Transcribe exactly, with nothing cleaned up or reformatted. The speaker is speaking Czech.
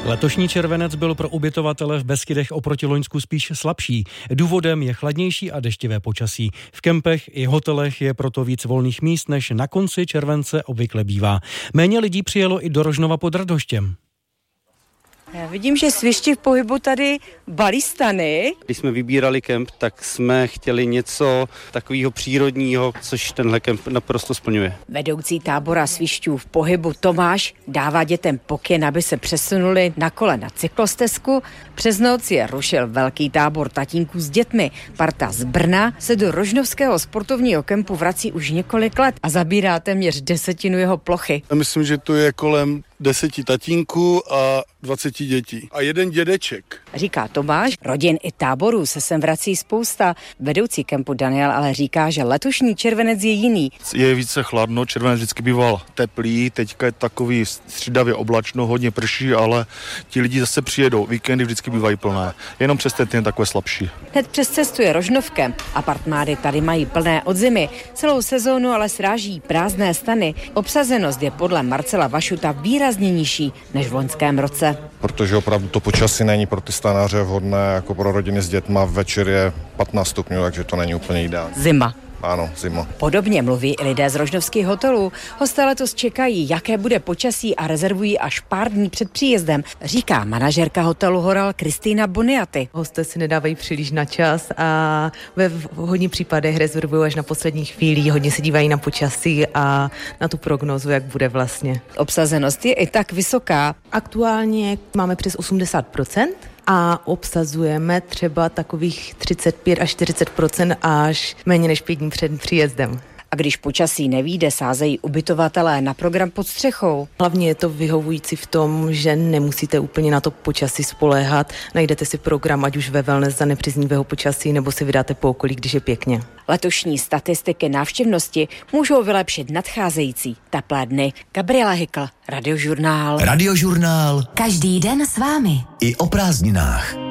Letošní červenec byl pro ubytovatele v Beskydech oproti loňsku spíš slabší. Důvodem je chladnější a deštivé počasí. V kempech i hotelech je proto víc volných míst, než na konci července obvykle bývá. Méně lidí přijelo i do Rožnova pod Radhoštěm. Já vidím, že svišti v pohybu tady balistany. Když jsme vybírali kemp, tak jsme chtěli něco takového přírodního, což tenhle kemp naprosto splňuje. Vedoucí tábora svišťů v pohybu Tomáš dává dětem pokyn, aby se přesunuli na kole na cyklostezku. Přes noc je rušil velký tábor tatínků s dětmi. Parta z Brna se do rožnovského sportovního kempu vrací už několik let a zabírá téměř desetinu jeho plochy. Já myslím, že to je kolem deseti tatínků a dvaceti dětí. A jeden dědeček. Říká Tomáš, rodin i táborů se sem vrací spousta. Vedoucí kempu Daniel ale říká, že letošní červenec je jiný. Je více chladno, červenec vždycky býval teplý, teďka je takový střídavě oblačno, hodně prší, ale ti lidi zase přijedou. Víkendy vždycky bývají plné, jenom přes ten týden takové slabší. Hned přes cestu je Rožnovkem. Apartmány tady mají plné od zimy. Celou sezónu ale sráží prázdné stany. Obsazenost je podle Marcela Vašuta výrazně nižší než v loňském roce. Protože opravdu to počasí není pro ty stanáře vhodné, jako pro rodiny s dětma. Večer je patnáct stupňů, takže to není úplně ideální. Zima. Ano, zima. Podobně mluví i lidé z rožnovských hotelů. Hosté letos čekají, jaké bude počasí a rezervují až pár dní před příjezdem, říká manažerka hotelu Horal Kristýna Boniaty. Hosté si nedávají příliš na čas a ve hodně případech rezervují až na poslední chvíli, hodně se dívají na počasí a na tu prognózu, jak bude vlastně. Obsazenost je i tak vysoká. Aktuálně máme přes osmdesát procent. A obsazujeme třeba takových třicet pět až čtyřicet procent až méně než pět dní před příjezdem. A když počasí nevyjde, sázejí ubytovatelé na program pod střechou. Hlavně je to vyhovující v tom, že nemusíte úplně na to počasí spoléhat. Najdete si program, ať už ve wellness za nepříznivého počasí, nebo si vydáte po okolí, když je pěkně. Letošní statistiky návštěvnosti můžou vylepšit nadcházející teplé dny. Gabriela Hykl, Radiožurnál. Radiožurnál. Každý den s vámi. I o prázdninách.